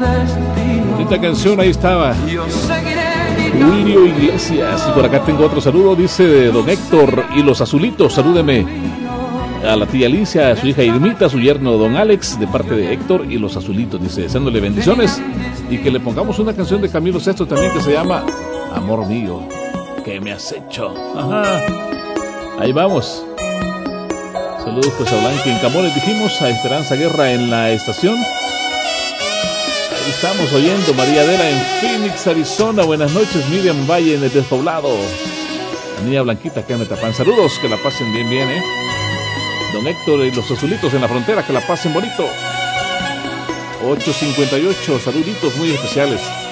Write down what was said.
Esta canción ahí estaba. Julio Iglesias. Y por acá tengo otro saludo, dice de don Héctor y los azulitos. Salúdeme a la tía Alicia, a su hija Irmita, a su yerno don Alex, de parte de Héctor y los azulitos. Dice, deseándole bendiciones y que le pongamos una canción de Camilo Sesto también que se llama Amor Mío, que me has hecho. Ajá. Ahí vamos. Saludos pues a Blanca en Camones, dijimos, a Esperanza Guerra en la estación. Ahí estamos oyendo María Adela en Phoenix, Arizona. Buenas noches, Miriam Valle en el Despoblado. La niña Blanquita que me tapan. Saludos, que la pasen bien, Don Héctor y los azulitos en la frontera, que la pasen bonito. 8:58, saluditos muy especiales.